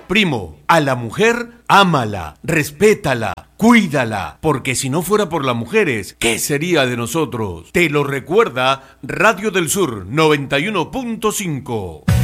Primo, a la mujer, ámala, respétala, cuídala, porque si no fuera por las mujeres, ¿qué sería de nosotros? Te lo recuerda Radio del Sur 91.5.